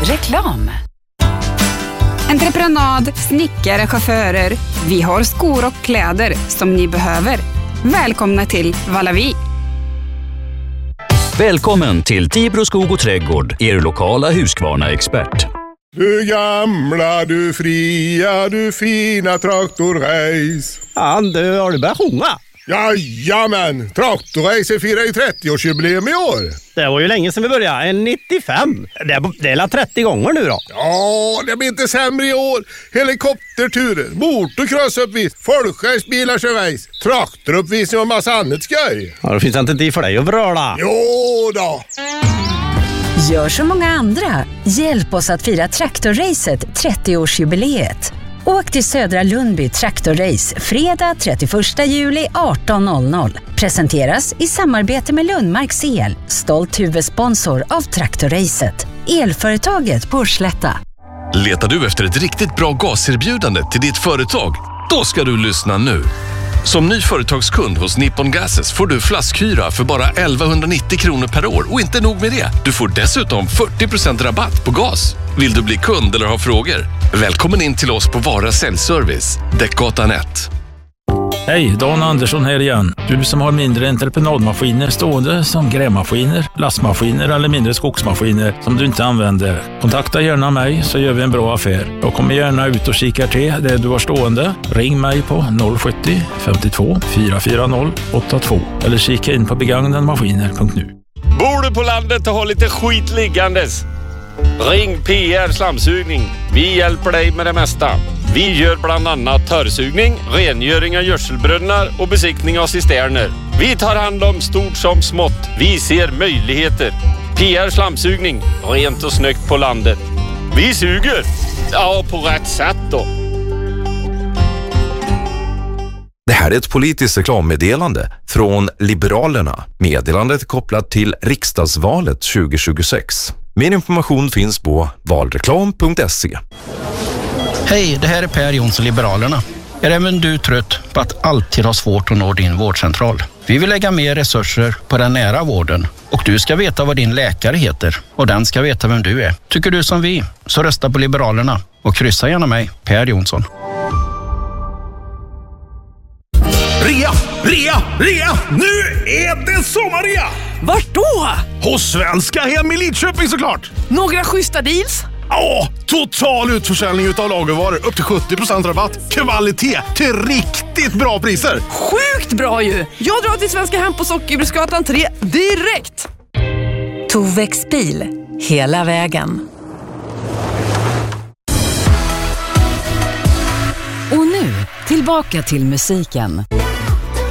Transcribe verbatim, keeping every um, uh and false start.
Reklam. Entreprenad, snickare, chaufförer. Vi har skor och kläder som ni behöver. Välkomna till Valavi. Välkommen till Tibro skog och trädgård, er lokala Husqvarna-expert. Du gamla, du fria, du fina traktorrace. Ja, du har du börjat sjunga? Jajamän, traktorrace firar ju trettioårsjubileum i år. Det var ju länge sedan vi började, en nittiofem. Det är, det är la trettio gånger nu då. Ja, det blir inte sämre i år. Helikopterturer, motocrossuppvis, folkracebilar som race, traktoruppvisning och massa annat skoj. Ja, det finns inte tid för dig att vröla. Jo då. Gör som många andra. Hjälp oss att fira traktorracet trettioårsjubileet. Åk till Södra Lundby Traktorrace fredag trettioförsta juli arton noll noll. Presenteras i samarbete med Lundmarks El, stolt huvudsponsor av Traktorracet. Elföretaget på Slätta. Letar du efter ett riktigt bra gaserbjudande till ditt företag? Då ska du lyssna nu. Som ny företagskund hos Nippon Gases får du flaskhyra för bara elvahundranittio kronor per år. Och inte nog med det, du får dessutom fyrtio procent rabatt på gas. Vill du bli kund eller ha frågor? Välkommen in till oss på Vara Säljservice, Däckgatan ett. Hej, Dan Andersson här igen. Du som har mindre entreprenadmaskiner stående som grävmaskiner, lastmaskiner eller mindre skogsmaskiner som du inte använder. Kontakta gärna mig så gör vi en bra affär. Jag kommer gärna ut och kikar till det du har stående. Ring mig på noll sjuttio femtiotvå fyra fyra noll åtta två eller kika in på begagnadmaskiner punkt nu. Bor du på landet och har lite skit liggandes? Ring P R Slamsugning. Vi hjälper dig med det mesta. Vi gör bland annat törrsugning, rengöring av gödselbrunnar och besiktning av cisterner. Vi tar hand om stort som smått. Vi ser möjligheter. P R Slamsugning. Rent och snyggt på landet. Vi suger. Ja, på rätt sätt då. Det här är ett politiskt reklammeddelande från Liberalerna. Meddelandet är kopplat till riksdagsvalet tjugo tjugosex. Mer information finns på valreklam punkt se. Hej, det här är Per Jonsson, Liberalerna. Är även du trött på att alltid ha svårt att nå din vårdcentral? Vi vill lägga mer resurser på den nära vården och du ska veta vad din läkare heter och den ska veta vem du är. Tycker du som vi, så rösta på Liberalerna och kryssa gärna mig, Per Jonsson. Rea, rea, rea! Nu är det sommarrea! Vart då? Hos Svenska Hem i Lidköping såklart! Några schyssta deals? Ja, total utförsäljning utav lagervaror. Upp till sjuttio procent rabatt. Kvalitet till riktigt bra priser. Sjukt bra ju! Jag drar till Svenska Hem på Sockerbruksgatan tre direkt! Tovex bil, hela vägen. Och nu, tillbaka till musiken.